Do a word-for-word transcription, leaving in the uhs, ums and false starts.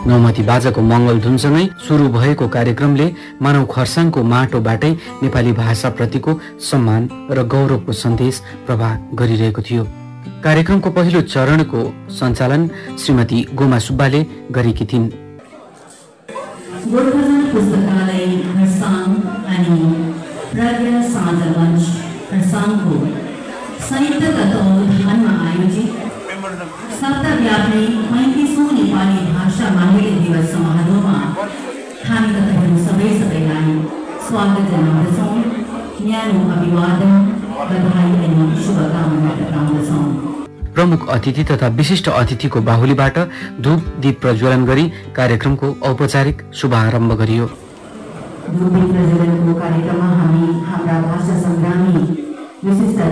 नौमती बाजाको मङ्गल धुनसँगै सुरु भएको कार्यक्रमले मानव खर्साङको माटोबाटै नेपाली भाषाप्रतिको सम्मान र गौरवको सन्देश प्रवाह गरिरहेको थियो। कार्यक्रमको पहिलो चरणको सञ्चालन श्रीमती गोमा सुब्बाले गरेकी थिइन्। गोर्खाजन पुस्तकालय खरसाङ अनि प्रज्ञा साझा मञ्च खरसाङको संयुक्त तत्त्वावधानमा आयोजित सप्ताहव्यापी पैँतिसौँ नेपाली भाषा माहिली दिवस समारोहमा हामी तपाईँहरू सबै सबैलाई स्वागत जनाउँदछौँ। न्यानो अभिवादन, बधाई अनि शुभकामना टक्राउँदछौँ। प्रमुख अतिथि तथा विशिष्ट अतिथिको बाहुलीबाट धूप दीप प्रज्वलन गरी कार्यक्रमको औपचारिक शुभारम्भ गरियो। धूप दीप प्रज्वलनको कार्यक्रममा हामी हाम्रा भाषा संग्रामी विशिष्ट